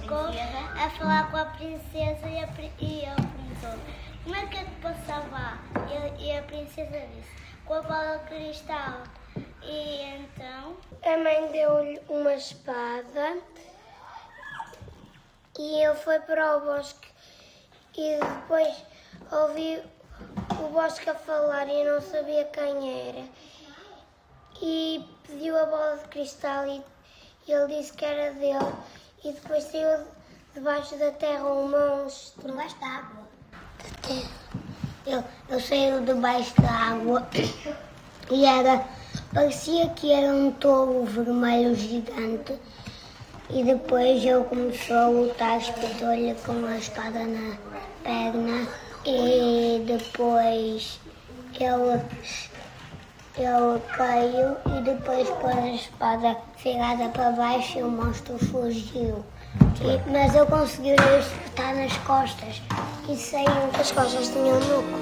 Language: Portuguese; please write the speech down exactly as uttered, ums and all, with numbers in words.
ficou a falar com a princesa e, a, e ele perguntou: como é que é que passava? E, e a princesa disse: com a bola de cristal. E então a mãe deu-lhe uma espada e ele foi para o bosque e depois ouvi o bosque a falar e não sabia quem era. E pediu a bola de cristal e ele disse que era dele. E depois saiu debaixo da terra um monstro. Debaixo da água. Da terra. Ele, ele saiu debaixo da água e era, parecia que era um touro vermelho gigante. E depois ele começou a lutar, espetou-lhe com a espada na perna. E depois ele, ele caiu e depois pôs a espada virada para baixo e o monstro fugiu. E, mas eu consegui lhe espetar nas costas e saiu. As costas tinham núcleo.